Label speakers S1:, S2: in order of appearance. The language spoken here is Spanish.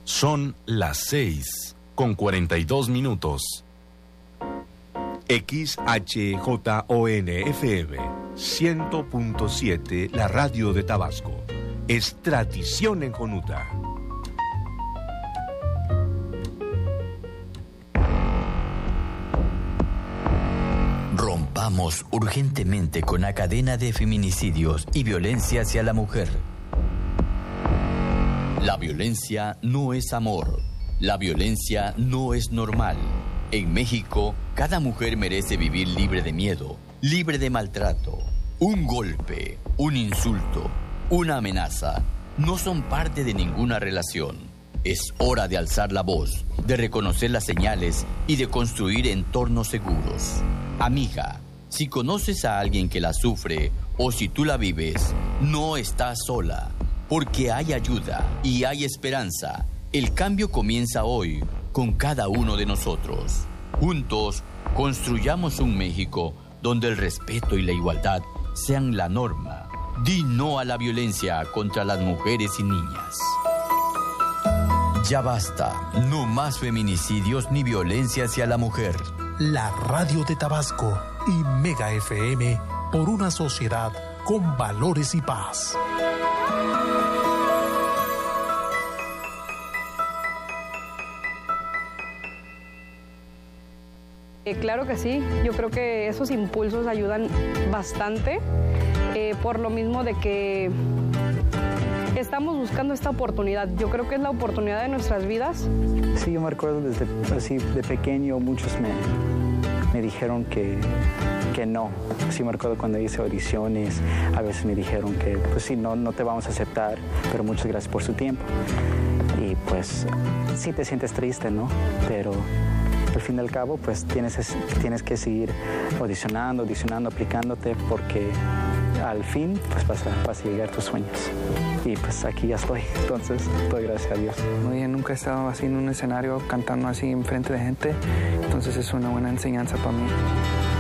S1: Son las 6:42.
S2: XHJON-FM 100.7, la radio de Tabasco. Es tradición en Jonuta.
S3: Rompamos urgentemente con la cadena de feminicidios y violencia hacia la mujer. La violencia no es amor. La violencia no es normal. En México, cada mujer merece vivir libre de miedo, libre de maltrato. Un golpe, un insulto, una amenaza no son parte de ninguna relación. Es hora de alzar la voz, de reconocer las señales y de construir entornos seguros. Amiga, si conoces a alguien que la sufre o si tú la vives, no estás sola, porque hay ayuda y hay esperanza. El cambio comienza hoy con cada uno de nosotros. Juntos, construyamos un México donde el respeto y la igualdad sean la norma. Di no a la violencia contra las mujeres y niñas. Ya basta, no más feminicidios ni violencia hacia la mujer.
S4: La radio de Tabasco y Mega FM por una sociedad con valores y paz.
S5: Claro que sí, yo creo que esos impulsos ayudan bastante, por lo mismo de que estamos buscando esta oportunidad. Yo creo que es la oportunidad de nuestras vidas.
S6: Sí, yo me recuerdo desde así de pequeño, muchos me dijeron que no. Sí, me recuerdo cuando hice audiciones, a veces me dijeron que pues sí, no te vamos a aceptar, pero muchas gracias por su tiempo. Y pues sí te sientes triste, ¿no? Pero al fin y al cabo, pues tienes que seguir audicionando, aplicándote, porque al fin pues vas a llegar a tus sueños. Y pues aquí ya estoy, entonces doy gracias a Dios.
S7: Muy bien, nunca he estado así en un escenario cantando así enfrente de gente, entonces es una buena enseñanza para mí.